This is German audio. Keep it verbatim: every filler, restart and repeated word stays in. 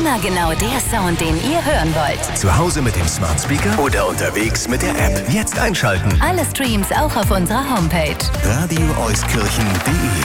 Immer genau der Sound, den ihr hören wollt. Zu Hause mit dem Smart Speaker oder unterwegs mit der App. Jetzt einschalten. Alle Streams auch auf unserer Homepage. Radio Euskirchen punkt de